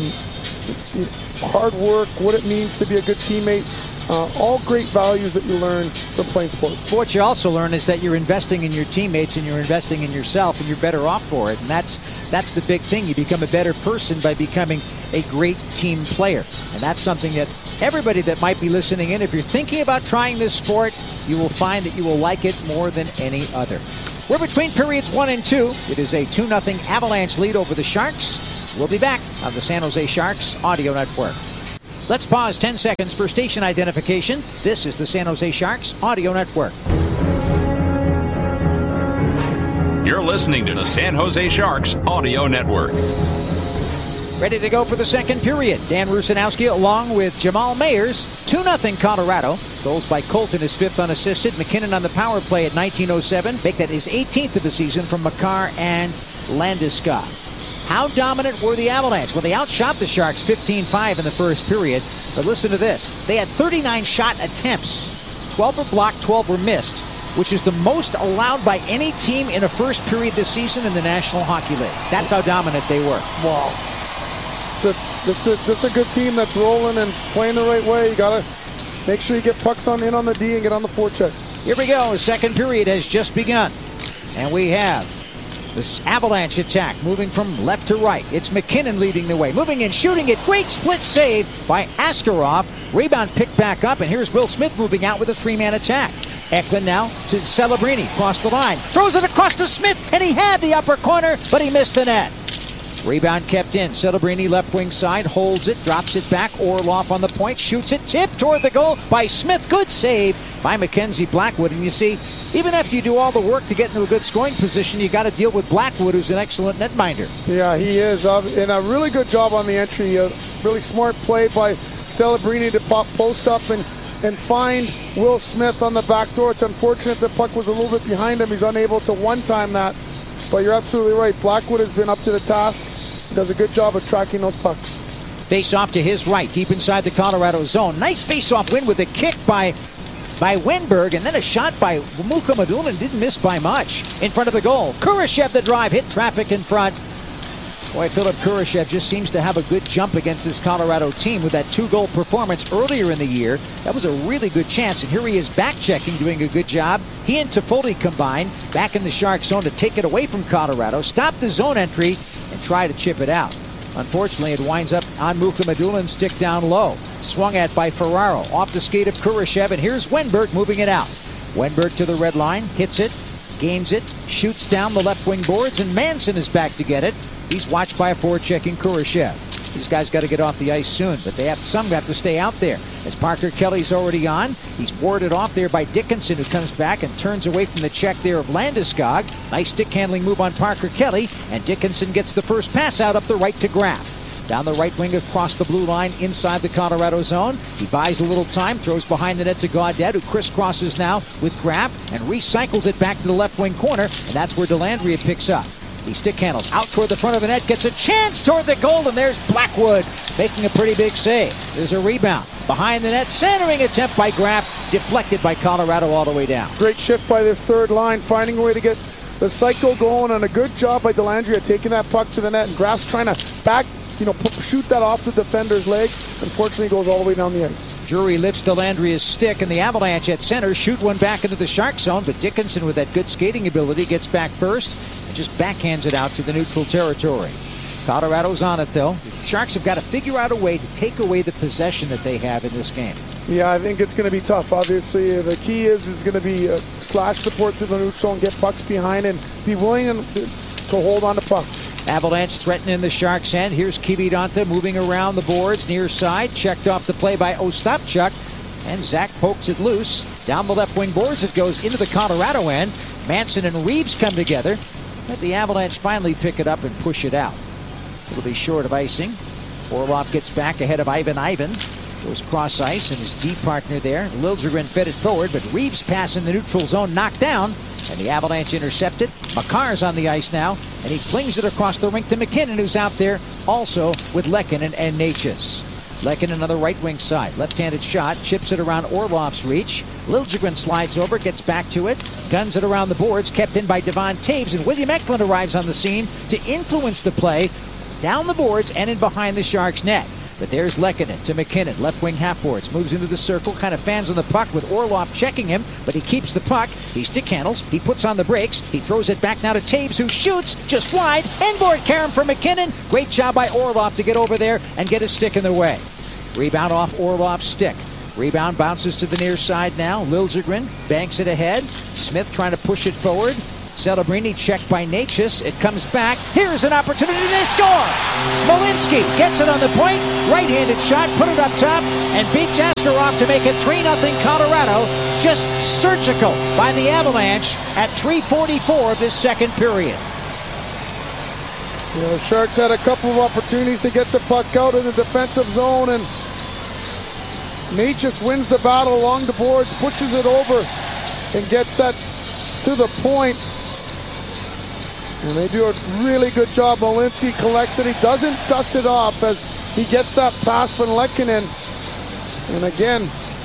hard work, what it means to be a good teammate. Uh, all great values that you learn from playing sports. What you also learn is that you're investing in your teammates and you're investing in yourself, and you're better off for it. And that's that's the big thing. You become a better person by becoming a great team player. And that's something that everybody that might be listening in, if you're thinking about trying this sport, you will find that you will like it more than any other. We're between periods one and two. It is a two nothing Avalanche lead over the Sharks. We'll be back on the San Jose Sharks Audio Network. Let's pause ten seconds for station identification. This is the San Jose Sharks Audio Network. You're listening to the San Jose Sharks Audio Network. Ready to go for the second period. Dan Rusanowski along with Jamal Mayers. two nothing Colorado. Goals by Colton, his fifth unassisted. McKinnon on the power play at nineteen oh seven. Make that his eighteenth of the season from Makar and Landeskog. How dominant were the Avalanche? Well, they outshot the Sharks fifteen five in the first period. But listen to this. They had thirty-nine shot attempts. twelve were blocked, twelve were missed, which is the most allowed by any team in a first period this season in the National Hockey League. That's how dominant they were. Wow. It's a, this, is, this is a good team that's rolling and playing the right way. You got to make sure you get pucks on in on the D and get on the forecheck. Here we go. The second period has just begun. And we have this Avalanche attack moving from left to right. It's McKinnon leading the way. Moving in, shooting it. Great split save by Askarov. Rebound picked back up, and here's Will Smith moving out with a three-man attack. Eklund now to Celebrini. Across the line. Throws it across to Smith, and he had the upper corner, but he missed the net. Rebound kept in. Celebrini left wing side, holds it, drops it back. Orlov on the point, shoots it, tipped toward the goal by Smith. Good save by Mackenzie Blackwood. And you see, even after you do all the work to get into a good scoring position, you got to deal with Blackwood, who's an excellent netminder. Yeah, he is. Uh, and a really good job on the entry. A really smart play by Celebrini to pop post up and, and find Will Smith on the back door. It's unfortunate the puck was a little bit behind him. He's unable to one-time that. But you're absolutely right. Blackwood has been up to the task. He does a good job of tracking those pucks. Face off to his right, deep inside the Colorado zone. Nice face-off win with a kick by by Wenberg, and then a shot by Mukhamadullin. Didn't miss by much. In front of the goal. Kurashev the drive, hit traffic in front. Boy, Philip Kurashev just seems to have a good jump against this Colorado team with that two-goal performance earlier in the year. That was a really good chance, and here he is back-checking, doing a good job. He and Toffoli combined back in the Sharks zone to take it away from Colorado, stop the zone entry, and try to chip it out. Unfortunately, it winds up on Mukhamadullin, stick down low. Swung at by Ferraro, off the skate of Kurashev, and here's Wenberg moving it out. Wenberg to the red line, hits it, gains it, shoots down the left wing boards, and Manson is back to get it. He's watched by a forechecking Kurashev. These guys got to get off the ice soon, but they have some have to stay out there. As Parker Kelly's already on, he's warded off there by Dickinson, who comes back and turns away from the check there of Landeskog. Nice stick handling move on Parker Kelly, and Dickinson gets the first pass out up the right to Graf. Down the right wing across the blue line inside the Colorado zone. He buys a little time, throws behind the net to Gaudette, who crisscrosses now with Graf and recycles it back to the left wing corner, and that's where Dellandrea picks up. He stick handles out toward the front of the net, gets a chance toward the goal, and there's Blackwood making a pretty big save. There's a rebound. Behind the net, centering attempt by Graf, deflected by Colorado all the way down. Great shift by this third line, finding a way to get the cycle going, and a good job by Dellandrea taking that puck to the net, and Graf's trying to back, you know, shoot that off the defender's leg. Unfortunately, goes all the way down the ice. Drury lifts Dellandrea's stick, and the Avalanche at center shoot one back into the Shark zone, but Dickinson with that good skating ability gets back first and just backhands it out to the neutral territory. Colorado's on it, though. The Sharks have got to figure out a way to take away the possession that they have in this game. Yeah, I think it's going to be tough. Obviously, the key is is going to be uh, slash support to the neutral and get pucks behind and be willing to, to hold on to pucks. Avalanche threatening the Sharks' end. Here's Kiviranta moving around the boards near side. Checked off the play by Ostapchuk. And Zach pokes it loose. Down the left wing boards it goes into the Colorado end. Manson and Reeves come together. Let the Avalanche finally pick it up and push it out. It'll be short of icing. Orlov gets back ahead of Ivan Ivan. Goes cross ice and his D partner there. Liljegren fed it forward, but Reeves pass in the neutral zone knocked down. And the Avalanche intercepted. Makar's on the ice now, and he flings it across the rink to McKinnon, who's out there also with Lehkonen and Necas. Lehkonen on the right wing side. Left-handed shot, chips it around Orlov's reach. Liljegren slides over, gets back to it, guns it around the boards, kept in by Devon Taves, and William Eklund arrives on the scene to influence the play down the boards and in behind the Sharks' net. But there's Lehkonen to McKinnon, left wing half boards, moves into the circle, kind of fans on the puck with Orlov checking him, but he keeps the puck. He stick handles, he puts on the brakes, he throws it back now to Taves, who shoots just wide. Endboard carom for McKinnon. Great job by Orlov to get over there and get his stick in the way. Rebound off Orlov's stick. Rebound bounces to the near side now. Liljegren banks it ahead. Smith trying to push it forward. Celebrini checked by Necas. It comes back. Here's an opportunity. They score! Malinsky gets it on the point. Right-handed shot. Put it up top and beats Askarov to make it three nothing Colorado. Just surgical by the Avalanche at three forty-four of this second period. You know, the Sharks had a couple of opportunities to get the puck out in the defensive zone, and Necas wins the battle along the boards, pushes it over, and gets that to the point. And they do a really good job. Malinsky collects it. He doesn't dust it off as he gets that pass from Lehkonen. And again,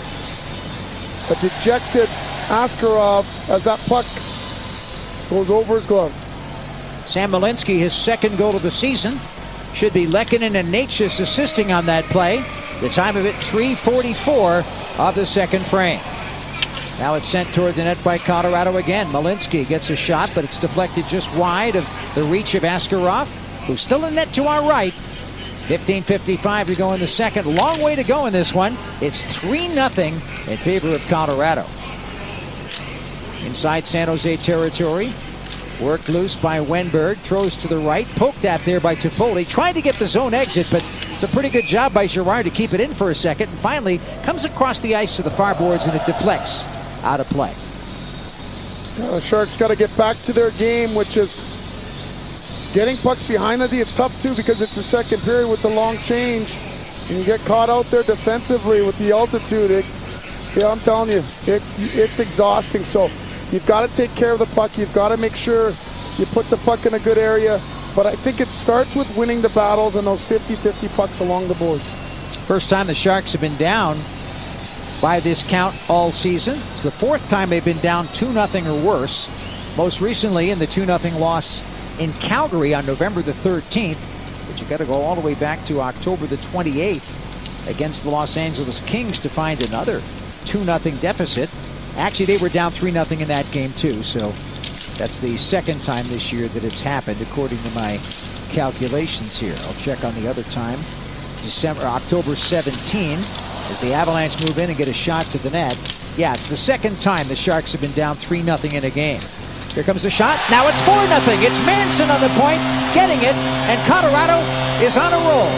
a dejected Askarov as that puck goes over his glove. Sam Malinsky, his second goal of the season. Should be Lehkonen and Necas assisting on that play. The time of it, three forty-four of the second frame. Now it's sent toward the net by Colorado again. Malinsky gets a shot, but it's deflected just wide of the reach of Askarov, who's still in net to our right. fifteen fifty-five to go in the second. Long way to go in this one. It's three nothing in favor of Colorado. Inside San Jose territory. Worked loose by Wenberg, throws to the right, poked at there by Toffoli, trying to get the zone exit, but it's a pretty good job by Girard to keep it in for a second, and finally comes across the ice to the far boards, and it deflects out of play. Uh, the Sharks got to get back to their game, which is getting pucks behind the D. It's tough too because it's the second period with the long change, and you get caught out there defensively with the altitude. It, yeah, I'm telling you, it, it's exhausting. So you've got to take care of the puck. You've got to make sure you put the puck in a good area. But I think it starts with winning the battles and those fifty fifty pucks along the boards. First time the Sharks have been down by this count all season. It's the fourth time they've been down two nothing or worse. Most recently in the two nothing loss in Calgary on November the thirteenth. But you got to go all the way back to October the twenty-eighth against the Los Angeles Kings to find another two nothing deficit. Actually, they were down three nothing in that game too, so that's the second time this year that it's happened according to my calculations here. I'll check on the other time. December, October seventeenth, as the Avalanche move in and get a shot to the net. Yeah, it's the second time the Sharks have been down three nothing in a game. Here comes the shot. Now it's four nothing. It's Manson on the point, getting it, and Colorado is on a roll.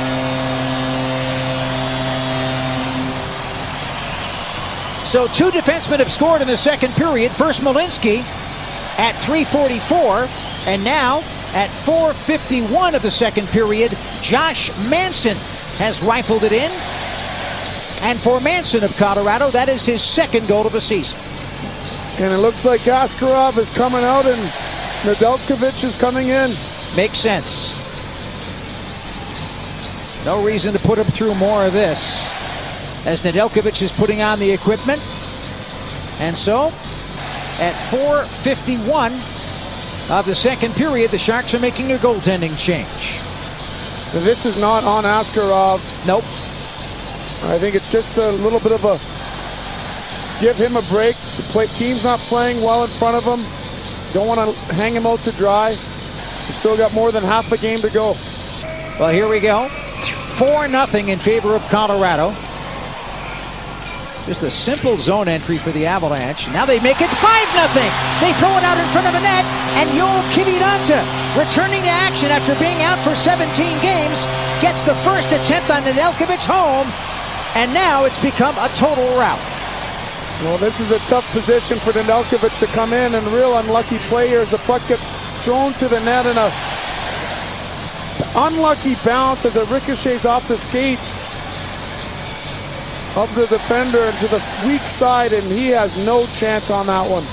So two defensemen have scored in the second period. First Malinsky at three forty-four, and now at four fifty-one of the second period, Josh Manson has rifled it in. And for Manson of Colorado, that is his second goal of the season. And it looks like Askarov is coming out and Nedeljkovic is coming in. Makes sense. No reason to put him through more of this, as Nedeljkovic is putting on the equipment. And so, at four fifty-one of the second period, the Sharks are making a goaltending change. This is not on Askarov. Nope. I think it's just a little bit of a give him a break. The play, team's not playing well in front of him. Don't want to hang him out to dry. He's still got more than half a game to go. Well, here we go. four nothing in favor of Colorado. Just a simple zone entry for the Avalanche. Now they make it five nothing. They throw it out in front of the net, and Joel Kiviranta, returning to action after being out for seventeen games, gets the first attempt on Nedeljkovic home, and now it's become a total rout. Well, this is a tough position for Nedeljkovic to come in, and real unlucky play here as the puck gets thrown to the net, and a unlucky bounce as it ricochets off the skate of the defender into the weak side, and he has no chance on that one.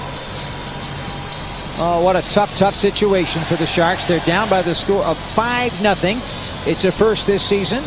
Oh, what a tough, tough situation for the Sharks. They're down by the score of five nothing. It's a first this season.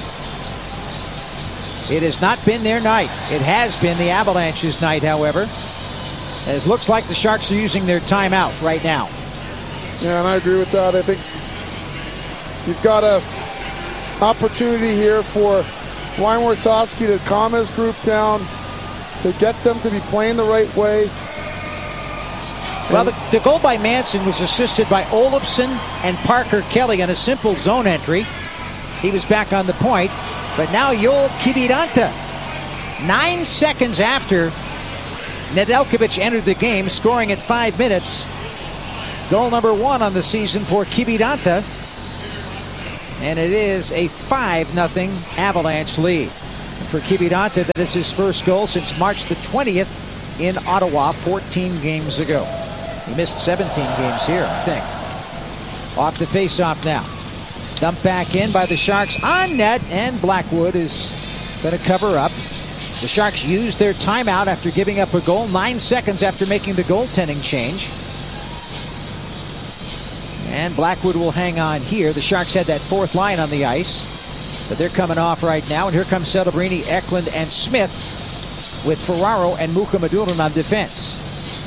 It has not been their night. It has been the Avalanche's night, however, as looks like the Sharks are using their timeout right now. Yeah, and I agree with that. I think you've got an opportunity here for Ryan Warsofsky to calm his group down, to get them to be playing the right way. Well, the, the goal by Manson was assisted by Olofsson and Parker Kelly on a simple zone entry. He was back on the point, but now Joel Kiviranta, nine seconds after Nedeljkovic entered the game, scoring at five minutes. Goal number one on the season for Kiviranta. And it is a five nothing Avalanche lead. And for Kiviranta, that is his first goal since March the twentieth in Ottawa, fourteen games ago. He missed seventeen games here, I think. Off the faceoff now. Dumped back in by the Sharks on net, and Blackwood is going to cover up. The Sharks used their timeout after giving up a goal, nine seconds after making the goaltending change. And Blackwood will hang on here. The Sharks had that fourth line on the ice, but they're coming off right now. And here comes Celebrini, Eklund, and Smith with Ferraro and Mukhamadullin on defense.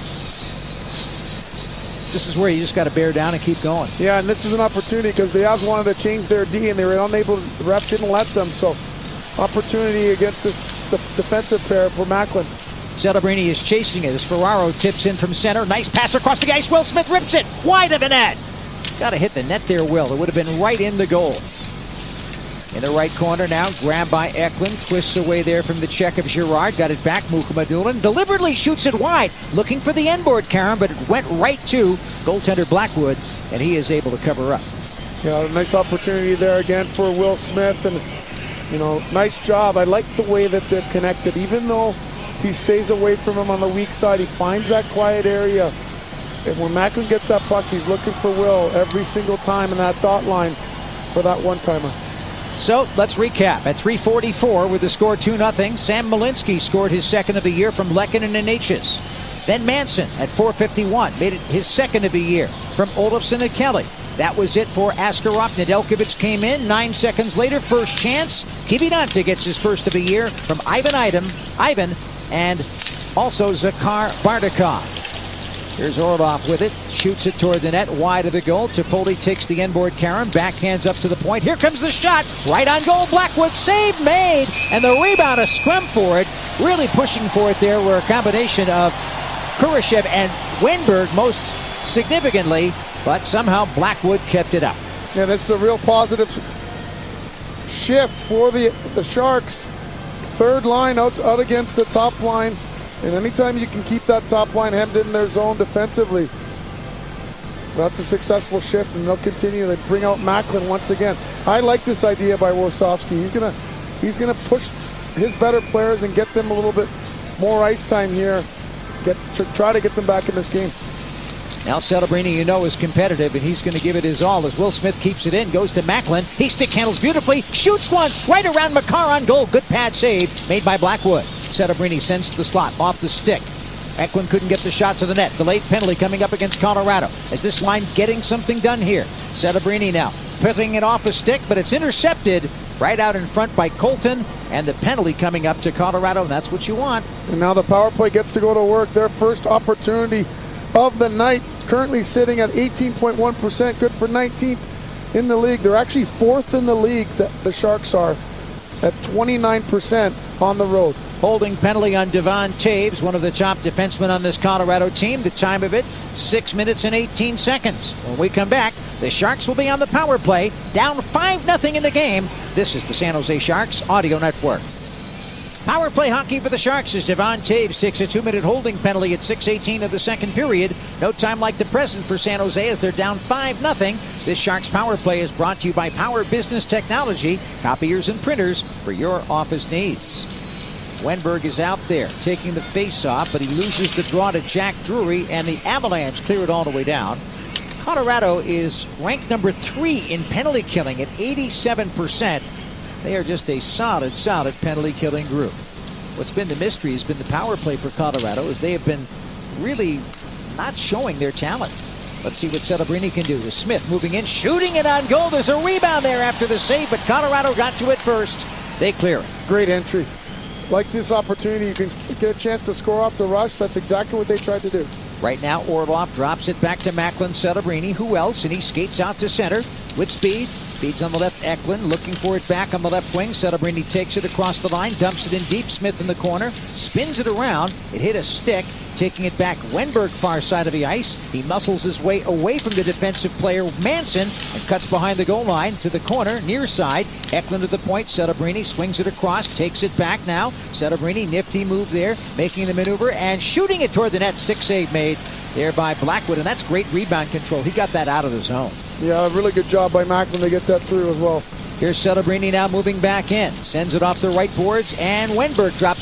This is where you just got to bear down and keep going. Yeah, and this is an opportunity because they have wanted to change their D, and they were unable. The ref didn't let them. So, opportunity against this the defensive pair for Macklin. Celebrini is chasing it as Ferraro tips in from center. Nice pass across the ice. Will Smith rips it wide of the net. Got to hit the net there, Will. It would have been right in the goal. In the right corner now, grabbed by Eklund, twists away there from the check of Girard, got it back, Mukhamadullin deliberately shoots it wide, looking for the end board, Karen, but it went right to goaltender Blackwood, and he is able to cover up. Yeah, nice opportunity there again for Will Smith, and you know, nice job. I like the way that they're connected. Even though he stays away from him on the weak side, he finds that quiet area. And when Macklin gets that puck, he's looking for Will every single time in that dot line for that one-timer. So let's recap. At three forty-four with the score two nothing, Sam Malinsky scored his second of the year from Lehkonen and Natchez. Then Manson at four fifty-one made it his second of the year from Olofsson and Kelly. That was it for Askarov. Nedeljkovic came in nine seconds later. First chance. Kiviranta gets his first of the year from Ivan Item, Ivan and also Zakhar Bardakov. Here's Orlov with it. Shoots it toward the net, wide of the goal. Toffoli takes the end-board Karen. Backhands up to the point. Here comes the shot. Right on goal. Blackwood save made. And the rebound, a scrum for it. Really pushing for it there were a combination of Kurashev and Wenberg most significantly. But somehow Blackwood kept it up. Yeah, this is a real positive shift for the, the Sharks. Third line out, out against the top line. And anytime you can keep that top line hemmed in their zone defensively, that's a successful shift, and they'll continue. They bring out Macklin once again. I like this idea by Warsofsky. He's gonna he's gonna push his better players and get them a little bit more ice time here. Get to try to get them back in this game. Now Celebrini, you know, is competitive, and he's going to give it his all as Will Smith keeps it in, goes to Macklin. He stick handles beautifully, shoots one right around Makar on goal. Good pad save made by Blackwood. Celebrini sends to the slot, off the stick. Eklund couldn't get the shot to the net. Delayed penalty coming up against Colorado. Is this line getting something done here? Celebrini now putting it off a stick, but it's intercepted right out in front by Colton, and the penalty coming up to Colorado, and that's what you want. And now the power play gets to go to work. Their first opportunity of the night, currently sitting at eighteen point one percent, good for nineteenth in the league. They're actually fourth in the league, the, the Sharks are, at twenty-nine percent on the road. Holding penalty on Devon Taves, one of the top defensemen on this Colorado team. The time of it, six minutes and eighteen seconds. When we come back, the Sharks will be on the power play, down five nothing in the game. This is the San Jose Sharks Audio Network. Power play hockey for the Sharks as Devon Taves takes a two-minute holding penalty at six eighteen of the second period. No time like the present for San Jose as they're down five nothing. This Sharks power play is brought to you by Power Business Technology, copiers and printers for your office needs. Wenberg is out there taking the face-off, but he loses the draw to Jack Drury, and the Avalanche clear it all the way down. Colorado is ranked number three in penalty killing at eighty-seven percent. They are just a solid, solid penalty killing group. What's been the mystery has been the power play for Colorado, as they have been really not showing their talent. Let's see what Celebrini can do. The Smith moving in, shooting it on goal. There's a rebound there after the save, but Colorado got to it first. They clear it. Great entry. Like this opportunity, you can get a chance to score off the rush. That's exactly what they tried to do. Right now, Orlov drops it back to Macklin. Celebrini. Who else? And he skates out to center with speed. Speed's on the left. Eklund looking for it back on the left wing. Celebrini takes it across the line, dumps it in deep. Smith in the corner, spins it around. It hit a stick, taking it back. Wenberg far side of the ice. He muscles his way away from the defensive player Manson and cuts behind the goal line to the corner, near side. Eklund at the point. Celebrini swings it across, takes it back now. Celebrini, nifty move there, making the maneuver and shooting it toward the net. Stick save made there by Blackwood, and that's great rebound control. He got that out of the zone. Yeah, really good job by Macklin to get that through as well. Here's Celebrini now moving back in. Sends it off the right boards, and Wenberg drops